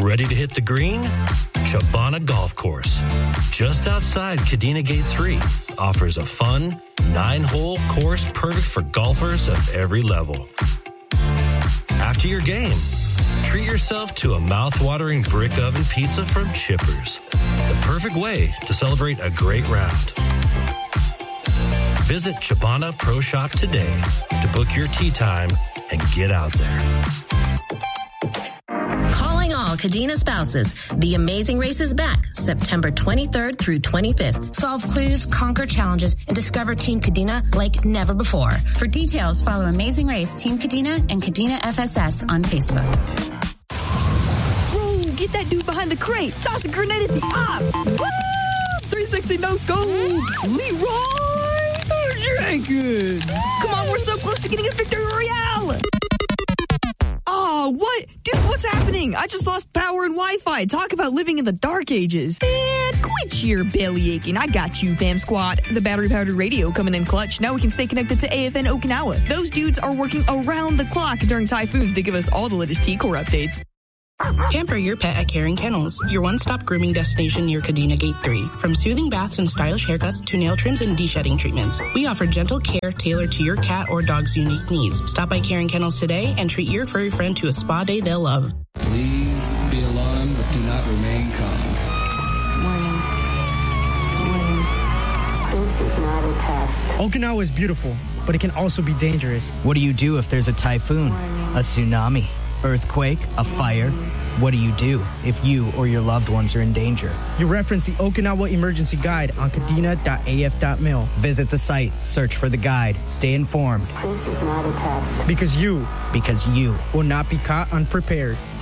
Ready to hit the green? Chabana Golf Course, just outside Kadena Gate 3, offers a fun 9-hole course perfect for golfers of every level. After your game, treat yourself to a mouth-watering brick oven pizza from Chippers, the perfect way to celebrate a great round. Visit Chabana Pro Shop today to book your tee time and get out there. Calling all Kadena spouses. The Amazing Race is back September 23rd through 25th. Solve clues, conquer challenges, and discover Team Kadena like never before. For details, follow Amazing Race, Team Kadena, and Kadena FSS on Facebook. Bro, get that dude behind the crate. Toss a grenade at the op. Woo! 360 no scope. Leroy Jenkins. Come on, we're so close to getting a victory royale. Oh, what? Dude, what's happening? I just lost power and Wi-Fi. Talk about living in the dark ages. Man, quit your belly aching. I got you, fam squad. The battery-powered radio coming in clutch. Now we can stay connected to AFN Okinawa. Those dudes are working around the clock during typhoons to give us all the latest T-Core updates. Pamper your pet at Caring Kennels, your one-stop grooming destination near Kadena Gate 3. From soothing baths and stylish haircuts to nail trims and de-shedding treatments, we offer gentle care tailored to your cat or dog's unique needs. Stop by Caring Kennels today and treat your furry friend to a spa day they'll love. Please be alarmed, but do not remain calm. Warning. This is not a test. Okinawa is beautiful, but it can also be dangerous. What do you do if there's a typhoon, a tsunami, earthquake, a fire? What do you do if you or your loved ones are in danger? You reference the Okinawa Emergency Guide on kadena.af.mil. Visit the site, search for the guide, stay informed. This is not a test. Because you will not be caught unprepared.